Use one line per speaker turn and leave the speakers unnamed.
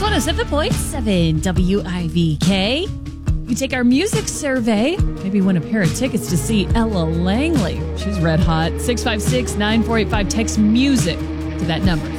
It's 107.7 WIVK. You take our music survey, maybe win a pair of tickets to see Ella Langley. She's red hot. 656-9485. Text music to that number.